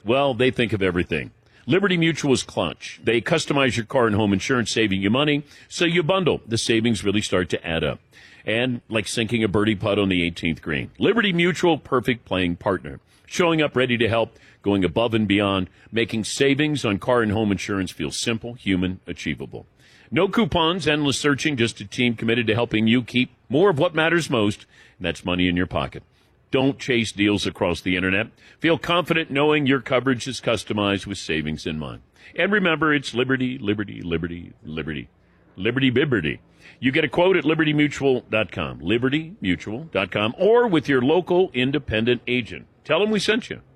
Well, they think of everything. Liberty Mutual is clutch. They customize your car and home insurance, saving you money. So you bundle. The savings really start to add up. And like sinking a birdie putt on the 18th green. Liberty Mutual, perfect playing partner. Showing up ready to help, going above and beyond, making savings on car and home insurance feel simple, human, achievable. No coupons, endless searching, just a team committed to helping you keep more of what matters most, and that's money in your pocket. Don't chase deals across the internet. Feel confident knowing your coverage is customized with savings in mind. And remember, it's Liberty, Liberty, Liberty, Liberty. Liberty Bibberty. You get a quote at libertymutual.com, libertymutual.com, or with your local independent agent. Tell them we sent you.